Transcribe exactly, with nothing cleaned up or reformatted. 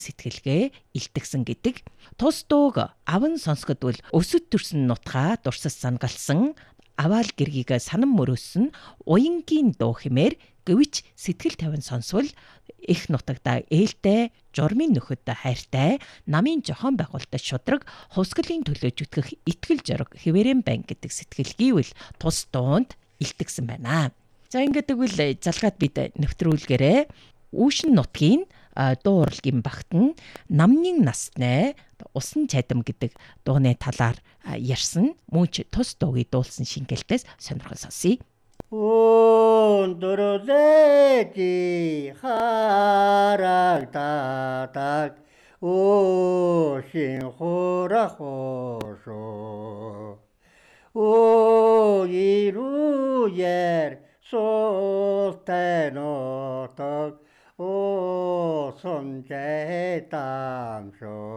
сэтгэлгээ илтгэсэн гэдэг. Тус дууг аван сонсгод бол өсөд төрсөн нутгаа дурсас сангалсан аваал гэргийг санам мөрөөсөн уянгийн дуу хэмээр гэвч сэтгэл тавин сонсвол их нутагта ээлтэй журмын нөхөд хайртай намын жохон байгуулалтад шудраг хувьсгалын төлөө зүтгэх итгэл зориг хэвээрэн байн гэдэг сэтгэлгийг л тус дуунд илтгэсэн байна. За ингээд тэгвэл залгаад бид нэвтрүүлгээрээ Үүшин нутгийн дуу урлагийн багтан намнын насны усан чадам гэдэг дууны талаар ярьсан. Мөн ч тус дуугийг дуулсан шингэлтээс сонирхол сонсъё. Өндөрөөди харагдаад Үүшин хурахошо Оо ирүүер султанотог Оо сонжэдамшо